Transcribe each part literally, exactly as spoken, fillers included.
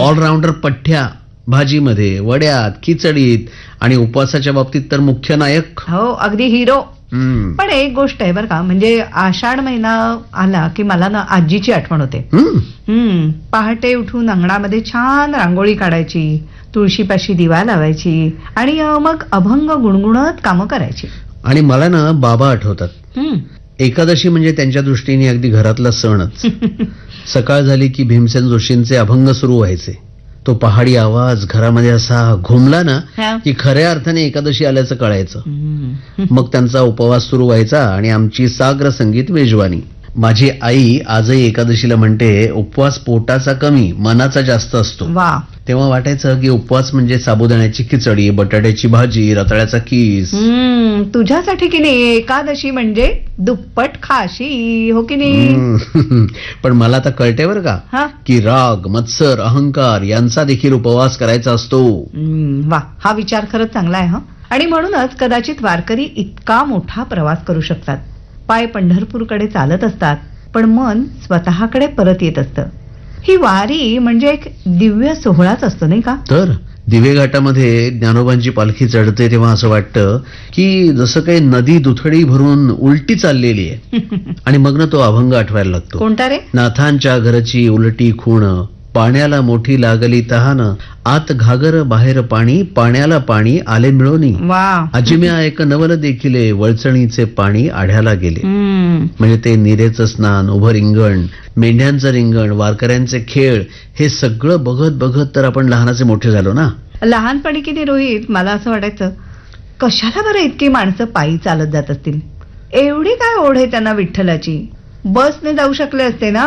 All-rounder पठ्ठ्या, भाजीमध्ये, वड्यात, खिचडीत आणि उपवासाच्या बाबतीत तर मुख्य नायक. हो, अगदी हिरो. पण एक गोष्ट आहे बरं का, म्हणजे आषाढ महिना आला की मला ना आजीची आठवण होते. हम्म पहाटे उठून अंगणामध्ये छान रांगोळी काढायची, तुळशीपाशी दिवा लावायची आणि मग अभंग गुणगुणत कामं करायची. आणि मला ना बाबा आठवतात. एकादशी म्हणजे त्यांच्या दृष्टीने अगदी घरातला सणच. सकाळ झाली की भीमसेन जोशींचे अभंग सुरू व्हायचे. तो पहाडी आवाज घरामध्ये असा घुमला ना की खऱ्या अर्थाने एकादशी आल्याचं कळायचं. मग त्यांचा उपवास सुरू व्हायचा आणि आमची साग्र संगीत मेजवानी. माझी आई आजही एकादशीला म्हणते, उपवास पोटाचा कमी मनाचा जास्त असतो. तेव्हा वाटायचं की उपवास म्हणजे साबुदाण्याची खिचडी, बटाट्याची भाजी, रताळ्याचा कीस. तुझ्यासाठी की नाही एकादशी म्हणजे दुप्पट खाशी, हो की नाही? पण मला आता कळते बरं का की राग, मत्सर, अहंकार यांचा देखील उपवास करायचा असतो. वा, हा विचार खरंच चांगला आहे. हा आणि म्हणूनच कदाचित वारकरी इतका मोठा प्रवास करू शकतात. पाय पंढरपूरकडे चालत असतात, पण मन स्वतःकडे परत येत असतं. ही वारी म्हणजे एक दिव्य सोहळाच असतो, नाही का? तर दिवे घाटामध्ये ज्ञानोबांची पालखी चढते तेव्हा असं वाटतं की जसं काही नदी दुथडी भरून उलटी चाललेली आहे. आणि मग ना तो अभंग आठवायला लागतो. कोणता रे? नाथांच्या घरची उलटी खूण, पाण्याला मोठी लागली तहान, आत घागर बाहेर पाणी, पाण्याला पाणी आले मिळोनी. अजिम्या एक नवल देखिले, वळचणीचे पाणी आढ्याला गेले. म्हणजे ते निरेचं स्नान, उभं रिंगण, मेंढ्यांचं रिंगण, वारकऱ्यांचे खेळ, हे सगळं बघत बघत तर आपण लहानाचे मोठे झालो ना. लहानपणी किती रोहित, मला असं वाटायचं कशाला बरं इतकी माणसं पायी चालत जात असतील, एवढी काय ओढ आहे त्यांना विठ्ठलाची, बसने जाऊ शकले असते ना.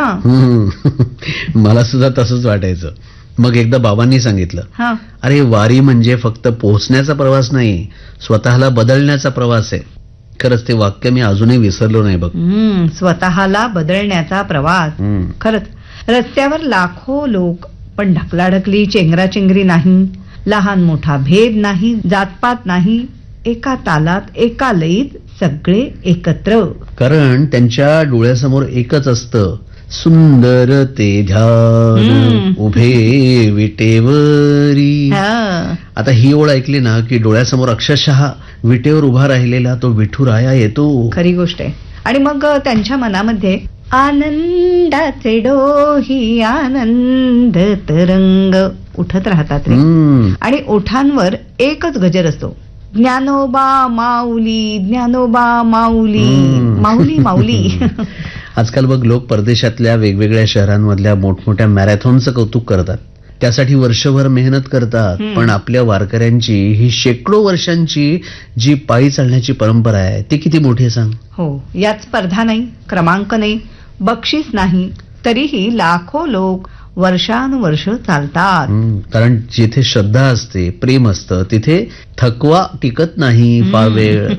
मला सुद्धा तसंच वाटायचं. मग एकदा बाबांनी सांगितलं, अरे वारी म्हणजे फक्त पोहोचण्याचा प्रवास नाही, स्वतःला बदलण्याचा प्रवास आहे. खरंच ते वाक्य मी अजूनही विसरलो नाही बघ. स्वतःला बदलण्याचा प्रवास. खरंच रस्त्यावर लाखो लोक, पण ढकलाढकली, चेंगराचेंगरी नाही, लहान मोठा भेद नाही, जातपात नाही, एका तालात एका लयीत सगळे एकत्र. कारण त्यांच्या डोळ्यासमोर एकच असतं, सुंदर ते ध्यान उभे विटेवरी. आता ही ओळ ऐकली ना की डोळ्यासमोर अक्षरशः विटेवर उभा राहिलेला तो विठुराया येतो. खरी गोष्ट आहे. आणि मग त्यांच्या मनामध्ये आनंदाचे डोही आनंद तरंग उठत राहतात रे. आणि ओठांवर एकच गजर असतो, ज्ञानोबा माऊली, ज्ञानोबा माऊली, माऊली माऊली. आजकाल बघ लोक परदेशातल्या वेगवेगळ्या शहरांमधल्या मोठमोठ्या मॅरेथॉनचं कौतुक करतात, त्यासाठी वर्षभर मेहनत करतात. पण आपल्या वारकऱ्यांची ही शेकडो वर्षांची जी पायी चालण्याची परंपरा आहे ती किती मोठी आहे सांग. हो, यात स्पर्धा नाही, क्रमांक नाही, बक्षीस नाही, तरीही लाखो लोक वर्षानुवर्ष चालतात. कारण जिथे श्रद्धा असते, प्रेम असतं, तिथे थकवा टिकत नाही फार वेळ.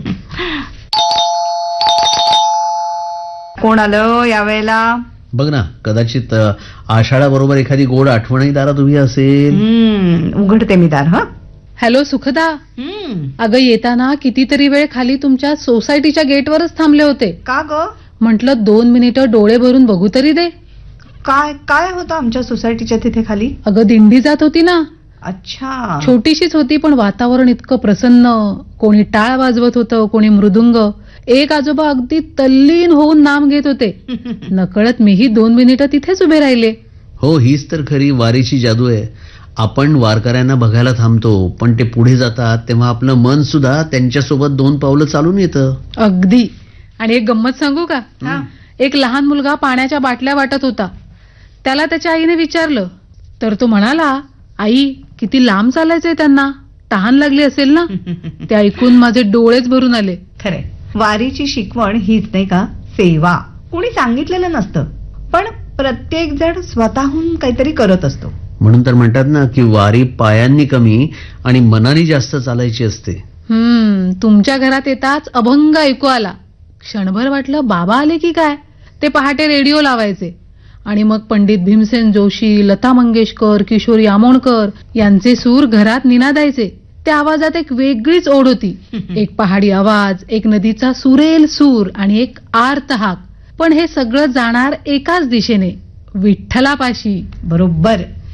कोण आलं यावेळेला? बघ ना, कदाचित आषाढाबरोबर एखादी गोड आठवणही दारात उभी असेल. उघडते मी दार. हा, हॅलो सुखदा. अगं येताना कितीतरी वेळ खाली तुमच्या सोसायटीच्या गेटवरच थांबले होते. का ग? म्हटलं दोन मिनिटं डोळे भरून बघू तरी दे. काय काय होतं आमच्या सोसायटीच्या तिथे खाली? अगं दिंडी जात होती ना. अच्छा. छोटीशीच होती पण वातावरण इतकं प्रसन्न. कोणी टाळ वाजवत होतं, कोणी मृदुंग. एक आजोबा अगदी तल्लीन होऊन नाम घेत होते. नकळत मीही दोन मिनिटं तिथेच उभे राहिले. हो, हीच तर खरी वारीची जादू आहे. आपण वारकऱ्यांना बघायला थांबतो, पण ते पुढे जातात तेव्हा आपलं मन सुद्धा त्यांच्यासोबत दोन पावलं चालून येतं. अगदी. आणि एक गंमत सांगू का? एक लहान मुलगा पाण्याच्या बाटल्या वाटत होता. त्याला त्याच्या आईने विचारलं तर तो म्हणाला, आई किती लांब चालायचंय त्यांना, तहान लागली असेल ना. ते ऐकून माझे डोळेच भरून आले. खरे, वारीची शिकवण हीच नाही का, सेवा. कोणी सांगितलेलं नसतं, पण प्रत्येक जण स्वतःहून काहीतरी करत असतो. म्हणून तर म्हणतात ना की वारी पायांनी कमी आणि मनाने जास्त चालायची असते. हम्म तुमच्या घरात येताच अभंग ऐकू आला. क्षणभर वाटलं बाबा आले की काय. ते पहाटे रेडिओ लावायचे आणि मग पंडित भीमसेन जोशी, लता मंगेशकर, किशोरी आमोणकर यांचे सूर घरात निनादायचे. त्या आवाजात एक वेगळीच ओढ होती. एक पहाडी आवाज, एक नदीचा सुरेल सूर आणि एक आर्त हाक. पण हे सगळं जाणार एकाच दिशेने, विठ्ठलापाशी. बरोबर.